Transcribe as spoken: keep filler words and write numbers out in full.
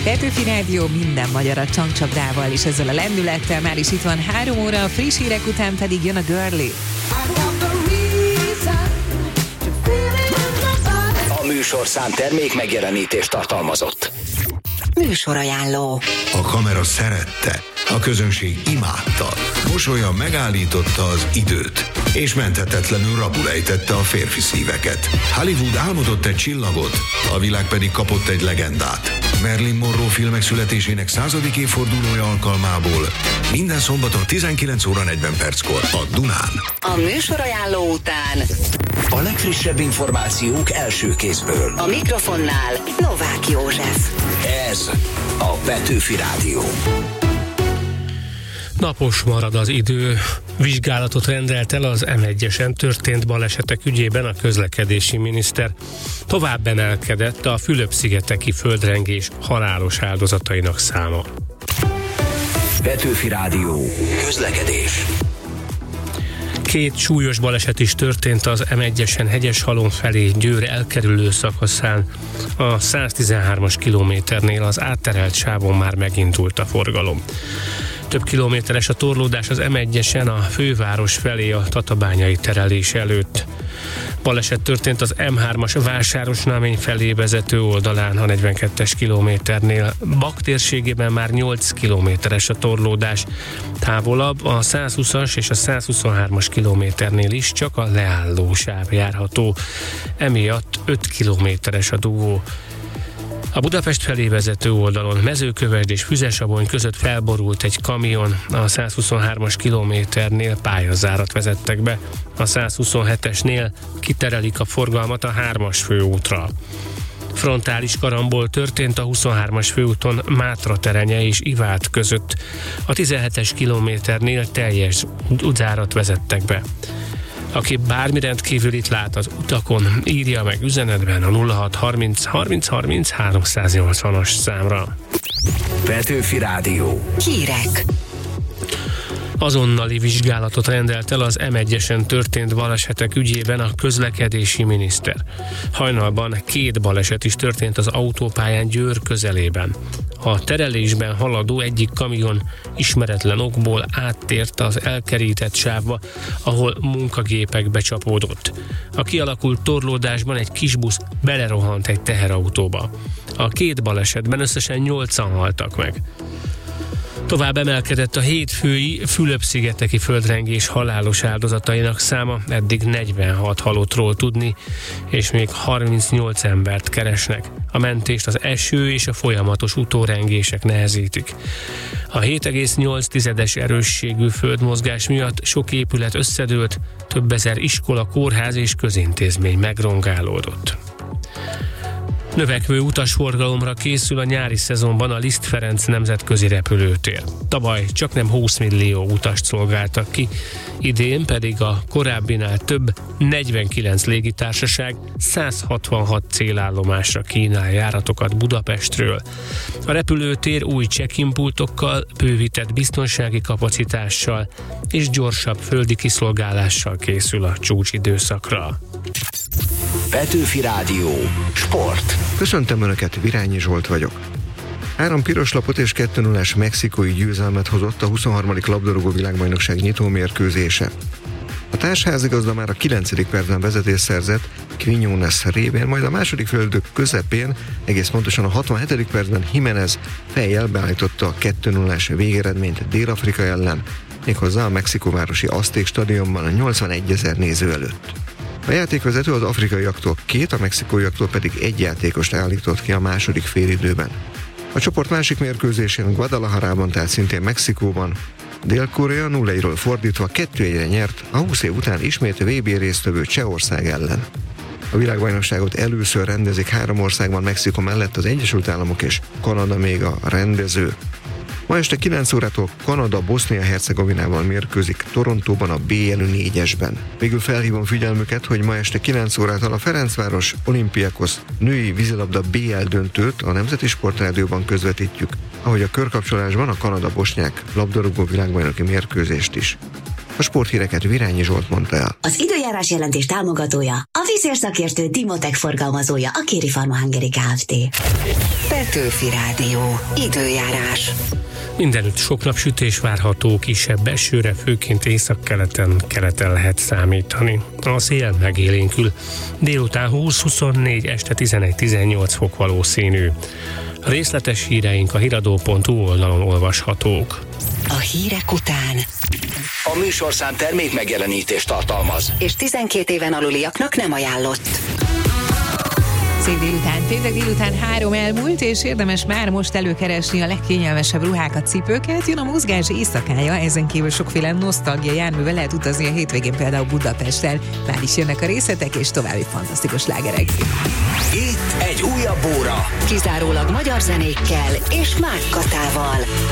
Petőfi Rádió minden magyarat csangcsapdával, és ezzel a lendülettel már is itt van három óra, a friss hírek után pedig jön a Girly. A műsorszám termék megjelenítést tartalmazott. Műsorajánló. A kamera szerette, a közönség imádta, mosolya megállította az időt, és menthetetlenül rapul ejtette a férfi szíveket. Hollywood álmodott egy csillagot, a világ pedig kapott egy legendát. Marilyn Monroe filmek születésének századik évfordulója alkalmából minden szombaton tizenkilenc óra negyven perckor a Dunán. A műsorajánló után A legfrissebb információk első kézből. a mikrofonnál Novák József. Ez a Petőfi Rádió. Napos marad az idő. Vizsgálatot rendelt el az em egyesen történt balesetek ügyében a közlekedési miniszter. Tovább emelkedett a Fülöp-szigeteki földrengés halálos áldozatainak száma. Petőfi Rádió. Közlekedés. Két súlyos baleset is történt az em egyesen Hegyeshalom felé Győr elkerülő szakaszán. A száztizenhármas kilométernél az átterelt sávon már megindult a forgalom. Több kilométeres a torlódás az em egyesen a főváros felé a tatabányai terelés előtt. Baleset történt az em hármas Vásárosnamény felé vezető oldalán a negyvenkettes kilométernél. Bak térségében már nyolc kilométeres a torlódás. Távolabb a százhúszas és a százhuszonhármas kilométernél is csak a leálló sáv járható. Emiatt öt kilométeres a dugó. A Budapest felé vezető oldalon Mezőkövesd és Füzesabony között felborult egy kamion, a százhuszonhármas kilométernél pályazárat vezettek be, a százhuszonhetesnél kiterelik a forgalmat a hármas főútra. Frontális karambol történt a huszonhármas főúton Mátra terenye és Ivát között, a tizenhetes kilométernél teljes zárat vezettek be. Aki bármi rendkívülit lát az utakon, írja meg üzenetben a nulla hat harminc harminc harminc háromszáznyolcvanas számra. Petőfi Rádió. Hírek. Azonnali vizsgálatot rendelt el az em egyesen történt balesetek ügyében a közlekedési miniszter. Hajnalban két baleset is történt az autópályán Győr közelében. A terelésben haladó egyik kamion ismeretlen okból áttért az elkerített sávba, ahol munkagépek becsapódott. A kialakult torlódásban egy kisbusz belerohant egy teherautóba. A két balesetben összesen nyolcan haltak meg. Tovább emelkedett a hétfői Fülöp-szigeteki földrengés halálos áldozatainak száma, eddig negyvenhat halottról tudni, és még harmincnyolc embert keresnek. A mentést az eső és a folyamatos utórengések nehezítik. A hét egész nyolc tizedes erősségű földmozgás miatt sok épület összedőlt, több ezer iskola, kórház és közintézmény megrongálódott. Növekvő utasforgalomra készül a nyári szezonban a Liszt Ferenc nemzetközi repülőtér. Tavaly csaknem húsz millió utast szolgáltak ki, idén pedig a korábbinál több negyvenkilenc légitársaság száz hatvanhat célállomásra kínál járatokat Budapestről. A repülőtér új check-in pultokkal, bővített biztonsági kapacitással és gyorsabb földi kiszolgálással készül a csúcsidőszakra. Petőfi Rádió. Sport. Köszöntöm Önöket, Virányi Zsolt vagyok. Három piros lapot és kettő nullás mexikói győzelmet hozott a huszonharmadik labdarúgó világbajnokság nyitó mérkőzése. A társházigazda már a kilencedik percben vezetést szerzett Quiñones révén, majd a második félidő közepén, egész pontosan a hatvanhetedik percben Jiménez fejjel beállította a kettő nullás végeredményt Dél-Afrika ellen, méghozzá a mexikóvárosi Azték stadionban a nyolcvanegyezer néző előtt. A játékvezető az afrikaiaktól két, a mexikóiaktól pedig egy játékost állított ki a második félidőben. A csoport másik mérkőzésén Guadalajarában, tehát szintén Mexikóban, Dél-Korea nulla egyről fordítva kettő egyre nyert a húsz év után ismét vé bé résztvevő Csehország ellen. A világbajnokságot először rendezik három országban Mexikó mellett, az Egyesült Államok és Kanada még a rendező. Ma este kilenc órától Kanada Bosznia-Hercegovinával mérkőzik Torontóban a bé jelű négyesben. Végül felhívom figyelmüket, hogy ma este kilenc órától a Ferencváros Olympiakos női vízilabda bé el döntőt a Nemzeti Sportrádióban közvetítjük, ahogy a körkapcsolásban a Kanada-Bosnyák labdarúgó világbajnoki mérkőzést is. A sporthíreket Virányi Zsolt mondta el. Az időjárás jelentés támogatója a Vezérszakértő Dimotech forgalmazója a Kéri Pharma Hungary Kft. Petőfi Rádió. Időjárás. Mindenütt sok napsütés várható, kisebb esőre, főként északkeleten, keleten lehet számítani. A szél megélénkül. Délután húsz-huszonnégy, este tizenegy-tizennyolc fok valószínű. A részletes híreink a híradó pont hu oldalon olvashatók. A hírek után. A műsorszám termék megjelenítést tartalmaz. És tizenkét éven aluliaknak nem ajánlott. Szép délután, péntek délután három elmúlt, és érdemes már most előkeresni a legkényelmesebb ruhákat, cipőket. Jön a mozgás éjszakája, ezen kívül sokféle nosztalgia járművel lehet utazni a hétvégén, például Budapesten. Már is jönnek a részletek, és további fantasztikus slágerek. Itt egy újabb óra. Kizárólag magyar zenékkel és Mák Katával.